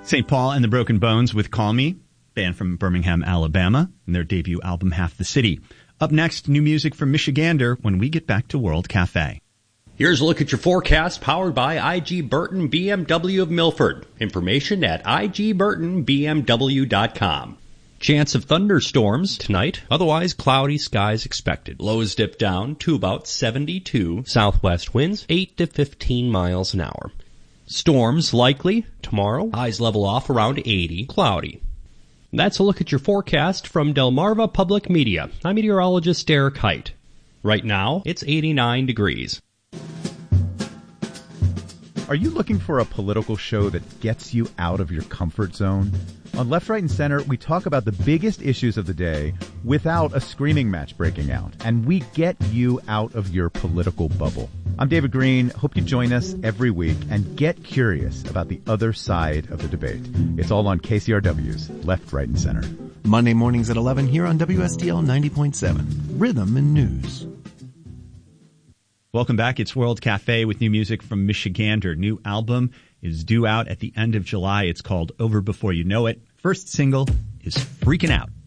St. Paul and the Broken Bones with Call Me, band from Birmingham, Alabama, and their debut album, Half the City. Up next, new music from Michigander when we get back to World Cafe. Here's a look at your forecast powered by IG Burton BMW of Milford. Information at igburtonbmw.com. Chance of thunderstorms tonight. Otherwise, cloudy skies expected. Lows dip down to about 72. Southwest winds 8 to 15 miles an hour. Storms likely tomorrow. Highs level off around 80. Cloudy. That's a look at your forecast from Delmarva Public Media. I'm meteorologist Derek Height. Right now, it's 89 degrees. Are you looking for a political show that gets you out of your comfort zone? On Left, Right, and Center, we talk about the biggest issues of the day without a screaming match breaking out, and we get you out of your political bubble. I'm David Green. Hope you join us every week and get curious about the other side of the debate. It's all on KCRW's Left, Right, and Center. Monday mornings at 11 here on WSTL 90.7, Rhythm and News. Welcome back. It's World Cafe with new music from Michigander. New album is due out at the end of July. It's called Over Before You Know It. First single is Freaking Out.